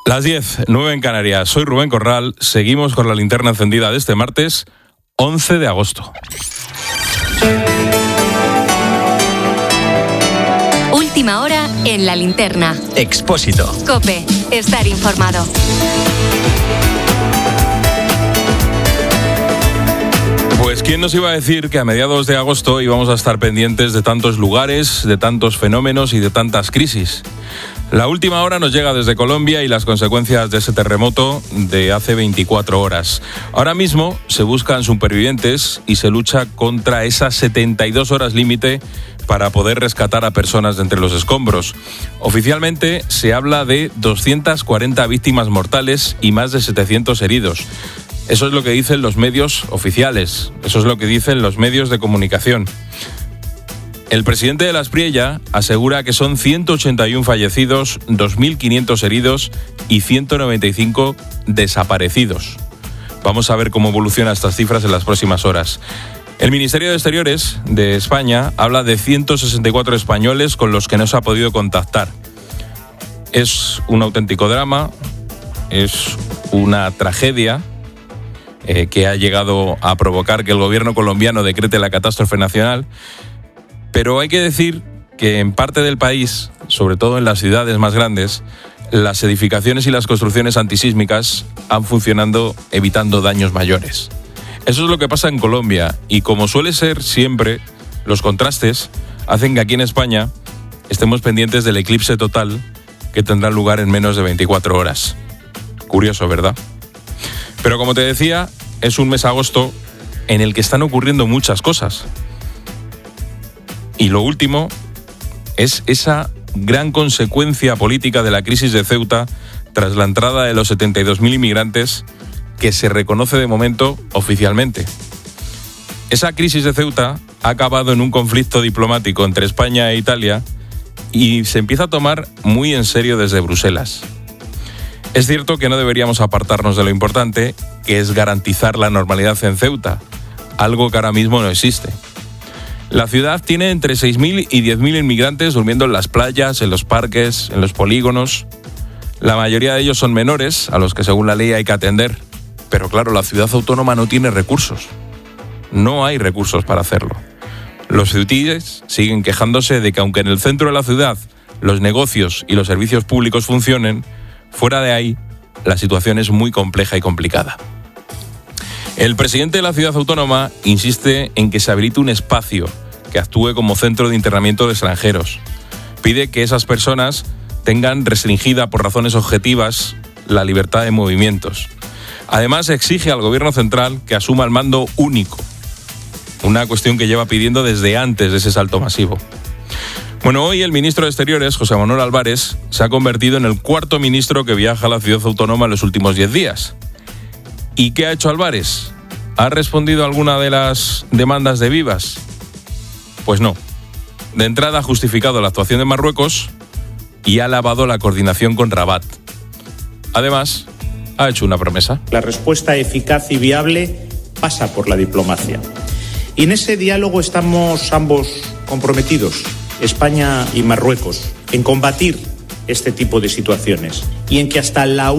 Las 10, 9 en Canarias. Soy Rubén Corral. Seguimos con la linterna encendida de este martes, 11 de agosto. Última hora en la linterna. Expósito. COPE. Estar informado. Pues quién nos iba a decir que a mediados de agosto íbamos a estar pendientes de tantos lugares, de tantos fenómenos y de tantas crisis. La última hora nos llega desde Colombia y las consecuencias de ese terremoto de hace 24 horas. Ahora mismo se buscan supervivientes y se lucha contra esas 72 horas límite para poder rescatar a personas de entre los escombros. Oficialmente se habla de 240 víctimas mortales y más de 700 heridos. Eso es lo que dicen los medios oficiales, eso es lo que dicen los medios de comunicación. El presidente de la Espriella asegura que son 181 fallecidos, 2.500 heridos y 195 desaparecidos. Vamos a ver cómo evolucionan estas cifras en las próximas horas. El Ministerio de Exteriores de España habla de 164 españoles con los que no se ha podido contactar. Es un auténtico drama, es una tragedia que ha llegado a provocar que el gobierno colombiano decrete la catástrofe nacional. Pero hay que decir que en parte del país, sobre todo en las ciudades más grandes, las edificaciones y las construcciones antisísmicas han funcionado evitando daños mayores. Eso es lo que pasa en Colombia y como suele ser siempre, los contrastes hacen que aquí en España estemos pendientes del eclipse total que tendrá lugar en menos de 24 horas. Curioso, ¿verdad? Pero como te decía, es un mes agosto en el que están ocurriendo muchas cosas. Y lo último es esa gran consecuencia política de la crisis de Ceuta tras la entrada de los 72.000 inmigrantes que se reconoce de momento oficialmente. Esa crisis de Ceuta ha acabado en un conflicto diplomático entre España e Italia y se empieza a tomar muy en serio desde Bruselas. Es cierto que no deberíamos apartarnos de lo importante, que es garantizar la normalidad en Ceuta, algo que ahora mismo no existe. La ciudad tiene entre 6.000 y 10.000 inmigrantes durmiendo en las playas, en los parques, en los polígonos. La mayoría de ellos son menores, a los que según la ley hay que atender. Pero claro, la ciudad autónoma no tiene recursos. No hay recursos para hacerlo. Los ceutíes siguen quejándose de que aunque en el centro de la ciudad los negocios y los servicios públicos funcionen, fuera de ahí la situación es muy compleja y complicada. El presidente de la ciudad autónoma insiste en que se habilite un espacio que actúe como centro de internamiento de extranjeros. Pide que esas personas tengan restringida por razones objetivas la libertad de movimientos. Además, exige al gobierno central que asuma el mando único, una cuestión que lleva pidiendo desde antes de ese salto masivo. Bueno, hoy el ministro de Exteriores, José Manuel Álvarez, se ha convertido en el cuarto ministro que viaja a la ciudad autónoma en los últimos 10 días. ¿Y qué ha hecho Álvarez? ¿Ha respondido a alguna de las demandas de Vivas? Pues no. De entrada ha justificado la actuación de Marruecos y ha alabado la coordinación con Rabat. Además, ha hecho una promesa. La respuesta eficaz y viable pasa por la diplomacia. Y en ese diálogo estamos ambos comprometidos, España y Marruecos, en combatir este tipo de situaciones y en que hasta la